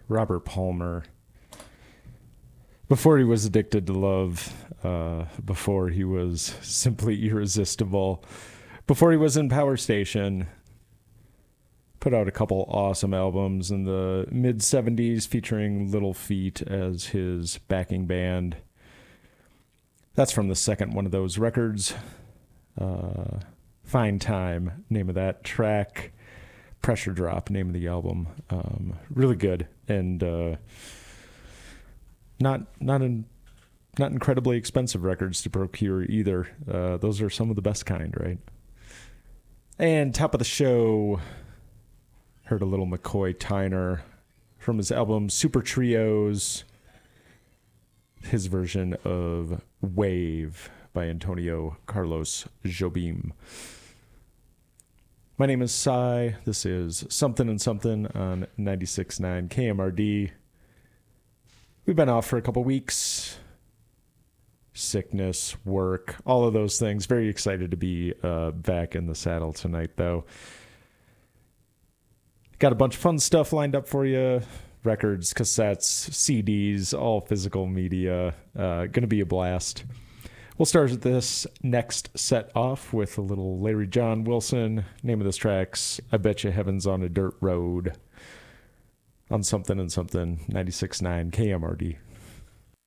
Robert Palmer. Before he was addicted to love, before he was simply irresistible, before he was in Power Station, put out a couple awesome albums in the mid-'70s featuring Little Feat as his backing band. That's from the second one of those records. Fine Time, name of that track. Pressure Drop, name of the album. Really good, and not incredibly expensive records to procure either. Those are some of the best kind, right? And top of the show, heard a little McCoy Tyner from his album Super Trios, his version of Wave by Antonio Carlos Jobim. My name is Cy. This is Something and Something on 96.9 KMRD. We've been off for a couple weeks. Sickness, work, all of those things. Very excited to be back in the saddle tonight, though. Got a bunch of fun stuff lined up for you. Records, cassettes, CDs, all physical media. Gonna be a blast. We'll start with this next set off with a little Larry John Wilson. Name of this track's I Bet You Heaven's on a Dirt Road on Something and Something 96.9 KMRD.